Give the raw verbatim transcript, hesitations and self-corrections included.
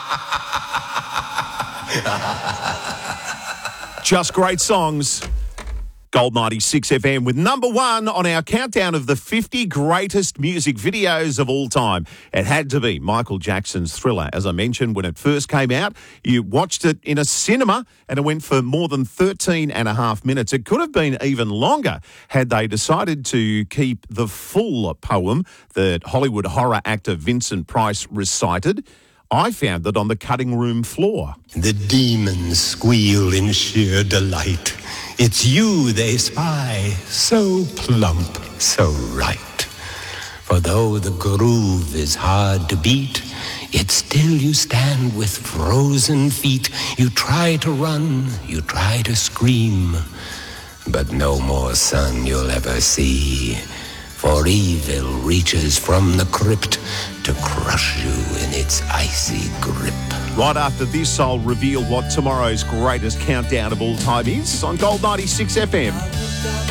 Just great songs. Gold ninety-six F M with number one on our countdown of the fifty greatest music videos of all time. It had to be Michael Jackson's Thriller. As I mentioned, when it first came out, you watched it in a cinema and it went for more than thirteen and a half minutes. It could have been even longer had they decided to keep the full poem that Hollywood horror actor Vincent Price recited. I found it on the cutting room floor. The demons squeal in sheer delight. It's you they spy, so plump, so right. For though the groove is hard to beat, yet still you stand with frozen feet. You try to run, you try to scream, but no more sun you'll ever see. For evil reaches from the crypt to crush you in its icy grip. Right after this, I'll reveal what tomorrow's greatest countdown of all time is on Gold ninety-six F M.